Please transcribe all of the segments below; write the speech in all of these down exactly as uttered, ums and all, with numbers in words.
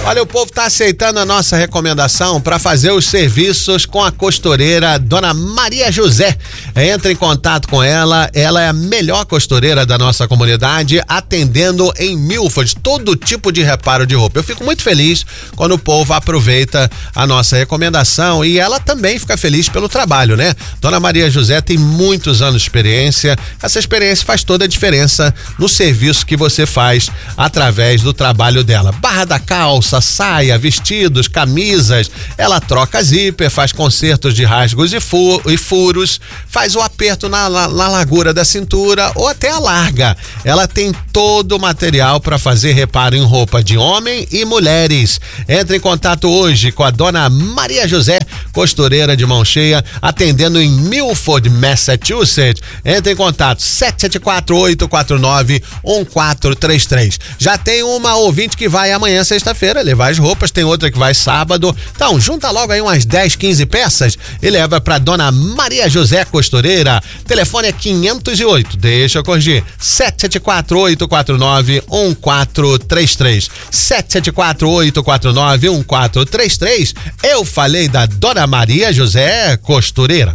Olha, o povo tá aceitando a nossa recomendação para fazer os serviços com a costureira Dona Maria José. Entre em contato com ela, ela é a melhor costureira da nossa comunidade, atendendo em Milford todo tipo de reparo de roupa. Eu fico muito feliz quando o povo aproveita a nossa recomendação e ela também fica feliz pelo trabalho, né? Dona Maria José tem muitos anos de experiência. Essa experiência faz toda a diferença no serviço que você faz através do trabalho dela. Barra da calça, saia, vestidos, camisas, ela troca zíper, faz consertos de rasgos e, fu- e furos, faz o aperto na, na, na largura da cintura ou até alarga. Ela tem todo o material para fazer reparo em roupa de homem e mulheres. Entre em contato hoje com a Dona Maria José, costureira de mão cheia, atendendo em Milford, Massachusetts. Entre em contato sete sete quatro, oito quatro nove, um quatro três três. Já tem uma ouvinte que vai amanhã, sexta-feira, levar as roupas, tem outra que vai sábado. Então, junta logo aí umas dez, quinze peças e leva pra Dona Maria José, costureira. Telefone é quinhentos e oito, deixa eu corrigir, sete sete quatro, oito quatro nove, um quatro três três. sete sete quatro, oito quatro nove, um quatro três três. Eu falei da Dona Maria José, costureira.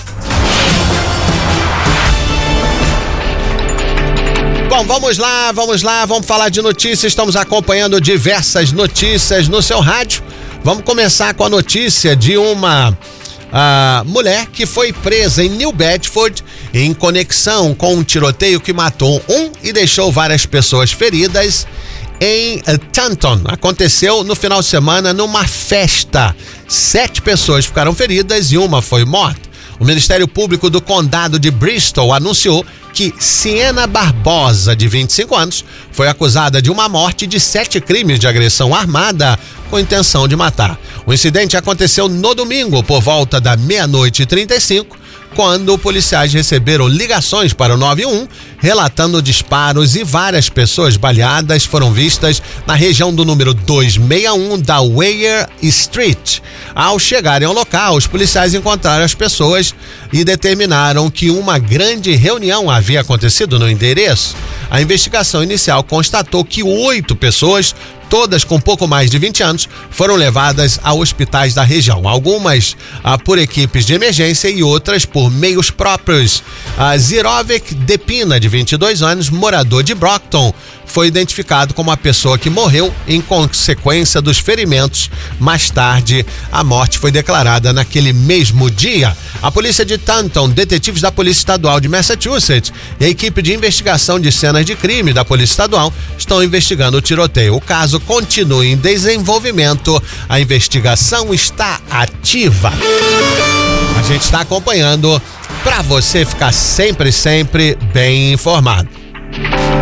Bom, vamos lá, vamos lá, vamos falar de notícias. Estamos acompanhando diversas notícias no seu rádio. Vamos começar com a notícia de uma a mulher que foi presa em New Bedford em conexão com um tiroteio que matou um e deixou várias pessoas feridas em Taunton. Aconteceu no final de semana numa festa. Sete pessoas ficaram feridas e uma foi morta. O Ministério Público do Condado de Bristol anunciou que Siena Barbosa, de vinte e cinco anos, foi acusada de uma morte e de sete crimes de agressão armada com intenção de matar. O incidente aconteceu no domingo, por volta da meia-noite e trinta e cinco, quando policiais receberam ligações para o nove um um, relatando disparos e várias pessoas baleadas foram vistas na região do número duzentos e sessenta e um da Weir Street. Ao chegarem ao local, os policiais encontraram as pessoas e determinaram que uma grande reunião havia acontecido no endereço. A investigação inicial constatou que oito pessoas, todas com pouco mais de vinte anos, foram levadas a hospitais da região. Algumas ah, por equipes de emergência e outras por meios próprios. A Zirovek Depina, de vinte e dois anos, morador de Brockton, foi identificado como a pessoa que morreu em consequência dos ferimentos. Mais tarde, a morte foi declarada naquele mesmo dia. A polícia de Taunton, detetives da Polícia Estadual de Massachusetts e a equipe de investigação de cenas de crime da Polícia Estadual estão investigando o tiroteio. O caso continua em desenvolvimento. A investigação está ativa. A gente está acompanhando para você ficar sempre, sempre bem informado.